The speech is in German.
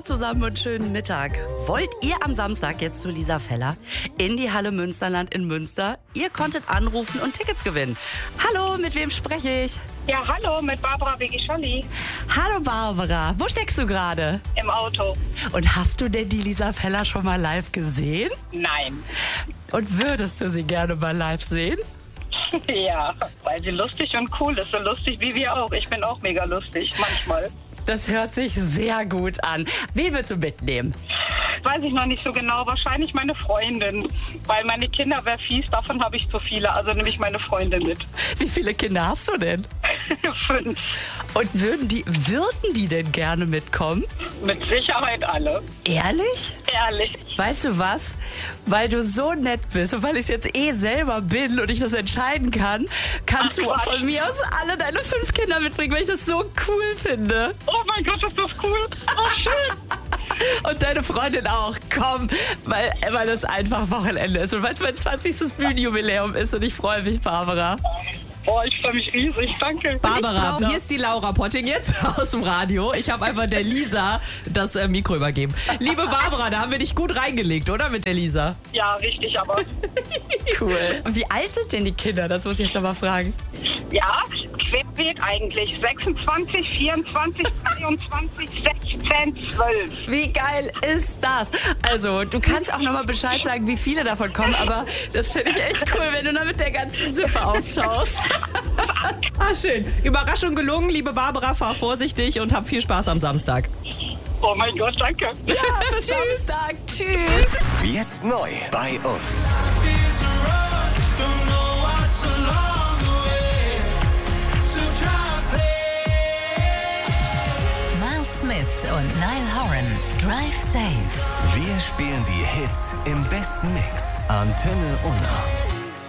zusammen und schönen Mittag. Wollt ihr am Samstag jetzt zu Lisa Feller in die Halle Münsterland in Münster? Ihr konntet anrufen und Tickets gewinnen. Hallo, mit wem spreche ich? Ja, hallo, mit Barbara Begischolli Hallo Barbara, wo steckst du gerade? im Auto. Und hast du denn die Lisa Feller schon mal live gesehen? Nein. Und würdest du sie gerne mal live sehen? Ja, weil sie lustig und cool ist. So lustig wie wir auch. Ich bin auch mega lustig, manchmal. Das hört sich sehr gut an. Wen willst du mitnehmen? Weiß ich noch nicht so genau. Wahrscheinlich meine Freundin. Weil meine Kinder wäre fies, davon habe ich zu viele. Also nehme ich meine Freundin mit. Wie viele Kinder hast du denn? 5. Und würden die denn gerne mitkommen? Mit Sicherheit alle. Ehrlich? Ehrlich. Weißt du was? Weil du so nett bist und weil ich es jetzt selber bin und ich das entscheiden kann, kannst du Quatsch. von mir aus alle deine 5 Kinder mitbringen, weil ich das so cool finde. Oh mein Gott, ist das cool. Oh, schön. Und deine Freundin auch. Komm, weil das einfach Wochenende ist und weil es mein 20. Bühnenjubiläum ist und ich freue mich, Barbara. Boah, ich freue mich riesig. Danke. Barbara, hier ist die Laura Potting jetzt aus dem Radio. Ich habe einfach der Lisa das Mikro übergeben. Liebe Barbara, da haben wir dich gut reingelegt, oder? Mit der Lisa. Ja, richtig, aber Cool. Und wie alt sind denn die Kinder? Das muss ich jetzt aber fragen. ja, querbeet eigentlich. 26, 24, 23, 16, 12. Wie geil ist das? Also, du kannst auch nochmal Bescheid sagen, wie viele davon kommen, aber das finde ich echt cool, wenn du dann mit der ganzen Sippe auftauchst. Ah, schön. Überraschung gelungen, liebe Barbara, fahr vorsichtig und hab viel Spaß am Samstag. Oh mein Gott, danke. Ja, bis Samstag. Tschüss. Jetzt neu bei uns. Miles Smith und Niall Horan. Drive Safe. Wir spielen die Hits im besten Mix. Antenne Unna.